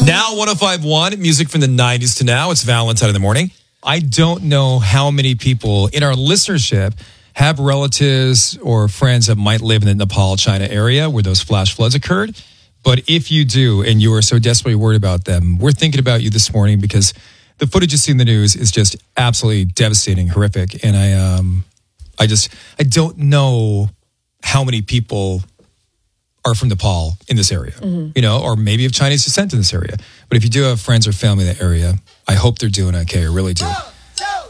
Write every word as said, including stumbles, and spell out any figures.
Now one oh five point one, music from the nineties to now. It's Valentine in the morning. I don't know how many people in our listenership have relatives or friends that might live in the Nepal, China area where those flash floods occurred. But if you do, and you are so desperately worried about them, we're thinking about you this morning because the footage you see in the news is just absolutely devastating, horrific. And I, um, I just, I don't know how many people are from Nepal in this area, mm-hmm. you know, or maybe of Chinese descent in this area. But if you do have friends or family in that area, I hope they're doing okay. I really do.